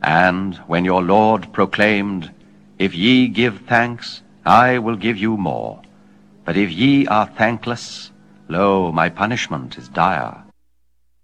And when your Lord proclaimed, If ye give thanks, I will give you more. But if ye are thankless, lo, my punishment is dire.